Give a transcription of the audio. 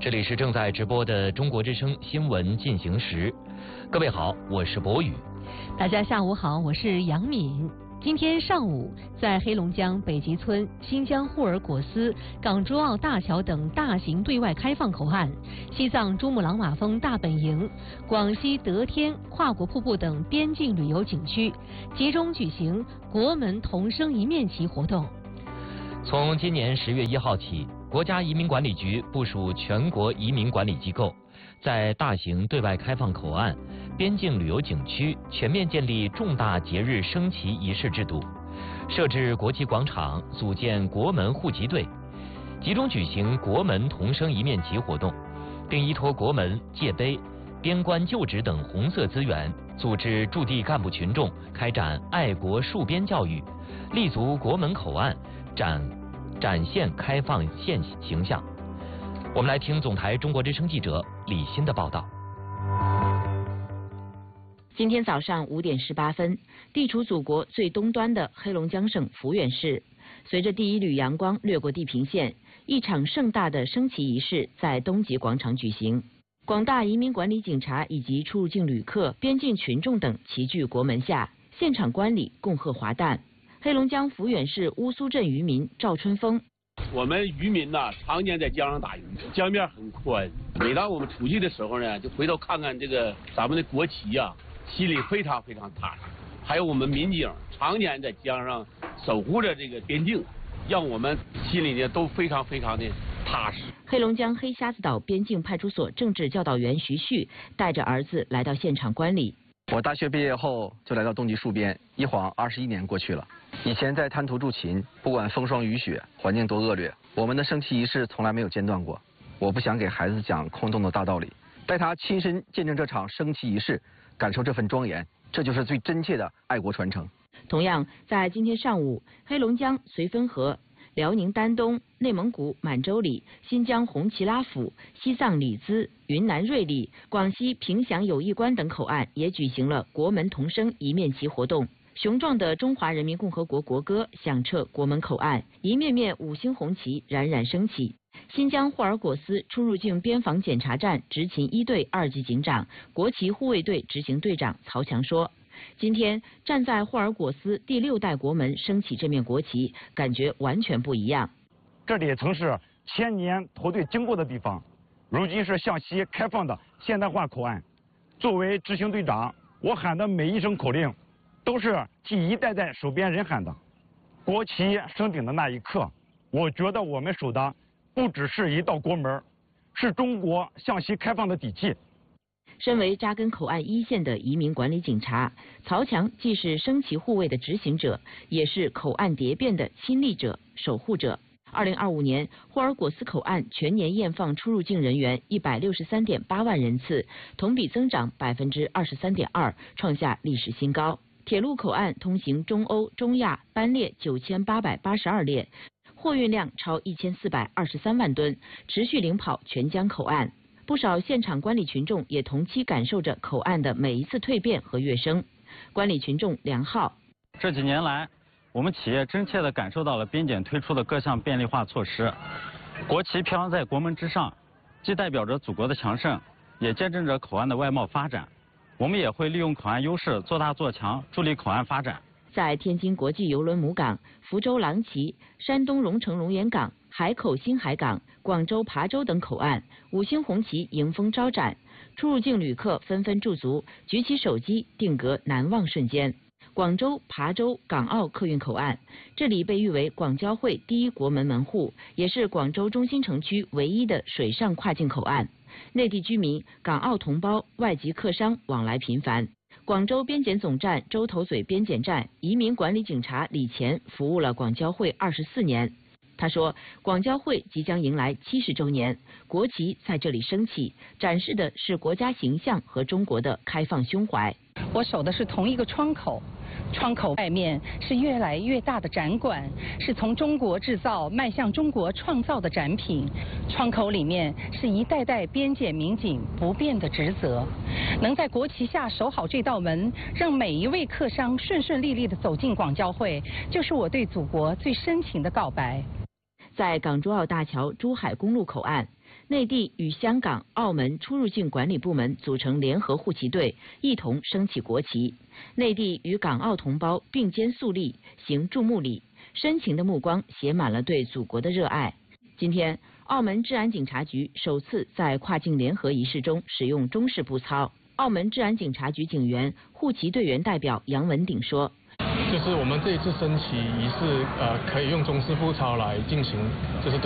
这里是正在直播的中国之声新闻进行时，各位好，我是博宇。 大家下午好，我是杨敏。今天上午，在黑龙江北极村、新疆霍尔果斯、港珠澳大桥等大型对外开放口岸，西藏珠穆朗玛峰大本营、广西德天跨国瀑布等边境旅游景区，集中举行国门同声一面旗活动。 从今年10月1号起，国家移民管理局部署全国移民管理机构，在大型对外开放口岸、边境旅游景区全面建立重大节日升旗仪式制度，设置国旗广场，组建国门户籍队，集中举行国门同声一面旗活动，并依托国门、界碑、边关就职等红色资源，组织驻地干部群众开展爱国戍边教育，立足国门口岸，展现开放现形象。我们来听总台中国之声记者李欣的报道。 今天早上5点18分，地处祖国最东端的黑龙江省抚远市，随着第一缕阳光掠过地平线，一场盛大的升旗仪式在东极广场举行。广大移民管理警察以及出入境旅客、边境群众等齐聚国门下，现场观礼，共贺华诞。黑龙江抚远市乌苏镇渔民赵春峰： 我们渔民呢，常年在江上打鱼，江面很宽。每当我们出去的时候呢，就回头看看这个咱们的国旗呀，心里非常非常踏实。还有我们民警常年在江上守护着这个边境，让我们心里呢都非常非常的踏实。 黑龙江黑瞎子岛边境派出所政治教导员徐旭带着儿子来到现场观礼。 我大学毕业后就来到东极戍边，一晃21年过去了。以前在滩涂驻勤，不管风霜雨雪，环境多恶劣，我们的升旗仪式从来没有间断过。我不想给孩子讲空洞的大道理，带他亲身见证这场升旗仪式，感受这份庄严，这就是最真切的爱国传承。 同样，在今天上午，黑龙江绥芬河、辽宁丹东、内蒙古满洲里、新疆红旗拉府、西藏里兹、云南瑞丽、广西平祥友谊关等口岸也举行了国门同声一面旗活动。雄壮的中华人民共和国国歌响彻国门口岸，一面面5星红旗冉冉升起。新疆霍尔果斯出入境边防检查站执勤1队2级警长、国旗护卫队执行队长曹强说：“今天站在霍尔果斯第6代国门升起这面国旗，感觉完全不一样。 这里曾是千年驼队经过的地方，如今是向西开放的现代化口岸。作为执行队长，我喊的每一声口令，都是替一代代守边人喊的。国旗升顶的那一刻，我觉得我们守的不只是一道国门，是中国向西开放的底气。” 身为扎根口岸1线的移民管理警察，曹强既是升旗护卫的执行者，也是口岸蝶变的亲历者、守护者。2025年，霍尔果斯口岸全年验放出入境人员163.8万人次，同比增长23.2%，创下历史新高。铁路口岸通行中欧、中亚班列9882列，货运量超1423万吨，持续领跑全疆口岸。不少现场观礼群众也同期感受着口岸的每一次蜕变和跃升。观礼群众梁浩： 这几年来，我们企业真切地感受到了边检推出的各项便利化措施。国旗飘扬在国门之上，既代表着祖国的强盛，也见证着口岸的外贸发展。我们也会利用口岸优势做大做强，助力口岸发展。 在天津国际邮轮母港、福州郎奇、山东荣成龙岩港、海口新海港、广州琶洲等口岸，5星红旗迎风招展，出入境旅客纷纷驻足，举起手机定格难忘瞬间。广州、琶洲、港澳客运口岸，这里被誉为广交会第一国门门户，也是广州中心城区唯一的水上跨境口岸。内地居民、港澳同胞、外籍客商往来频繁。广州边检总站洲头嘴边检站移民管理警察李乾服务了广交会24年。他说，广交会即将迎来70周年，国旗在这里升起，展示的是国家形象和中国的开放胸怀。 我守的是同一个窗口，窗口外面是越来越大的展馆，是从中国制造迈向中国创造的展品。窗口里面是一代代边检民警不变的职责。能在国旗下守好这道门，让每一位客商顺顺利利地走进广交会，就是我对祖国最深情的告白。 在港珠澳大桥珠海公路口岸， 内地与香港、澳门出入境管理部门组成联合护旗队，一同升起国旗。内地与港澳同胞并肩肃立，行注目礼，深情的目光写满了对祖国的热爱。今天，澳门治安警察局首次在跨境联合仪式中使用中式步操。澳门治安警察局警员、护旗队员代表杨文鼎说：“ 就是我们这一次升旗仪式，可以用中式步操来进行，就是